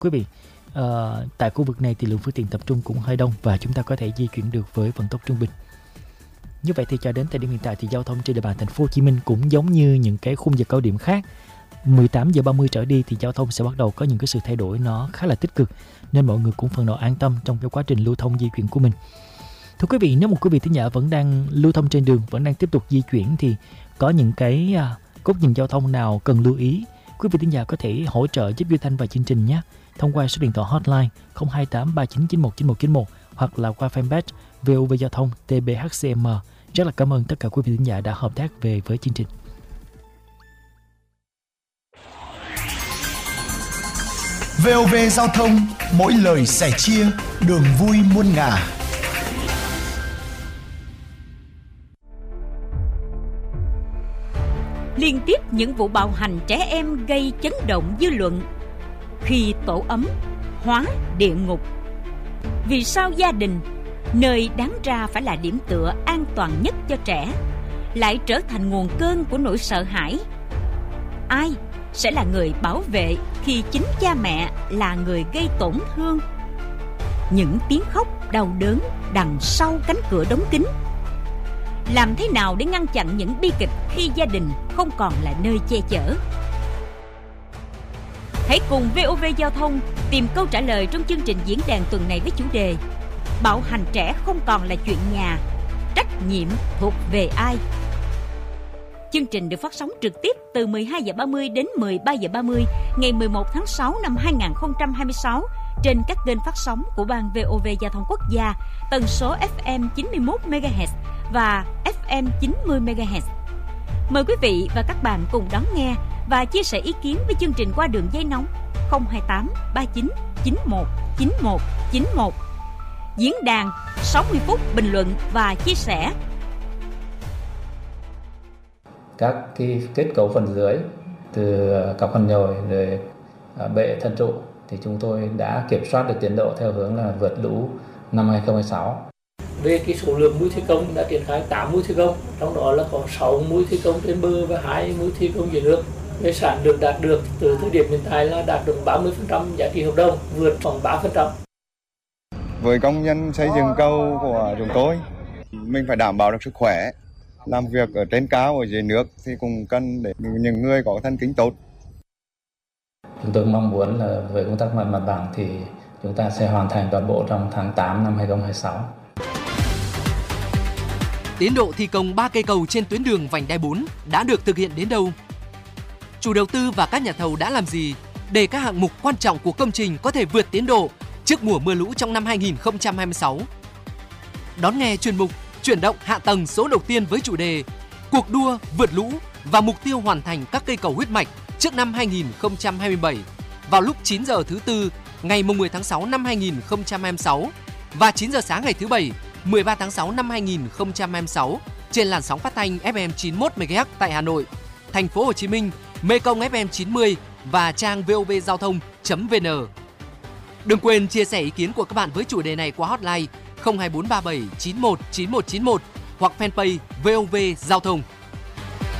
Quý vị, tại khu vực này thì lượng phương tiện tập trung cũng hơi đông và chúng ta có thể di chuyển được với vận tốc trung bình. Như vậy thì cho đến thời điểm hiện tại thì giao thông trên địa bàn thành phố Hồ Chí Minh cũng giống như những cái khung giờ cao điểm khác. 18 giờ 30 trở đi thì giao thông sẽ bắt đầu có những cái sự thay đổi nó khá là tích cực, nên mọi người cũng phần nào an tâm trong cái quá trình lưu thông di chuyển của mình. Thưa quý vị, nếu một quý vị thính giả vẫn đang lưu thông trên đường, vẫn đang tiếp tục di chuyển thì có những cái cốt nhìn giao thông nào cần lưu ý, quý vị thính giả có thể hỗ trợ giúp Duy Thanh và chương trình nhé, thông qua số điện thoại hotline 028 3991 9191 hoặc là qua fanpage VOV Giao thông TBHCM. Rất là cảm ơn tất cả quý vị thính giả đã hợp tác về với chương trình. VOV Giao thông, mỗi lời sẻ chia, đường vui muôn ngả. Liên tiếp những vụ bạo hành trẻ em gây chấn động dư luận. Khi tổ ấm hóa địa ngục. Vì sao gia đình, nơi đáng ra phải là điểm tựa an toàn nhất cho trẻ, lại trở thành nguồn cơn của nỗi sợ hãi? Ai sẽ là người bảo vệ khi chính cha mẹ là người gây tổn thương? Những tiếng khóc đau đớn đằng sau cánh cửa đóng kín. Làm thế nào để ngăn chặn những bi kịch khi gia đình không còn là nơi che chở? Hãy cùng VOV Giao thông tìm câu trả lời trong chương trình diễn đàn tuần này với chủ đề Bạo hành trẻ không còn là chuyện nhà, trách nhiệm thuộc về ai? Chương trình được phát sóng trực tiếp từ 12 giờ 30 đến 13 giờ 30 ngày 11 tháng 6 năm 2026 trên các kênh phát sóng của Ban VOV Giao thông Quốc gia, tần số FM 91 MHz và FM 90 MHz. Mời quý vị và các bạn cùng đón nghe và chia sẻ ý kiến với chương trình qua đường dây nóng 028 39 91 91 91. Diễn đàn 60 phút bình luận và chia sẻ. Các cái kết cấu phần dưới từ cọc phần nhồi rồi bệ thân trụ thì chúng tôi đã kiểm soát được tiến độ theo hướng là vượt lũ năm 2026. Về cái số lượng mũi thi công đã triển khai 8 mũi thi công, trong đó là có 6 mũi thi công trên bờ và 2 mũi thi công dưới nước. Về sản lượng đạt được từ thời điểm hiện tại là đạt được 30% giá trị hợp đồng, vượt khoảng 3%. Với công nhân xây dựng cầu của chúng tôi, mình phải đảm bảo được sức khỏe. Làm việc ở trên cao, ở dưới nước thì cũng cần để những người có thân kính tốt. Chúng tôi mong muốn là về công tác mặt bằng thì chúng ta sẽ hoàn thành toàn bộ trong tháng 8 năm 2026. Tiến độ thi công 3 cây cầu trên tuyến đường vành đai 4 đã được thực hiện đến đâu? Chủ đầu tư và các nhà thầu đã làm gì để các hạng mục quan trọng của công trình có thể vượt tiến độ trước mùa mưa lũ trong năm 2026? Đón nghe chuyên mục Chuyển động hạ tầng số đầu tiên với chủ đề Cuộc đua vượt lũ và mục tiêu hoàn thành các cây cầu huyết mạch trước năm 2027 vào lúc 9 giờ thứ Tư ngày 10 tháng 6 năm 2026 và 9 giờ sáng ngày thứ Bảy 13 tháng 6 năm 2026 trên làn sóng phát thanh FM 91 MHz tại Hà Nội, Thành phố Hồ Chí Minh, Mekong FM 90 và trang vovgiao thông.vn. Đừng quên chia sẻ ý kiến của các bạn với chủ đề này qua hotline 02437 91 9191 hoặc fanpage VOV Giao thông.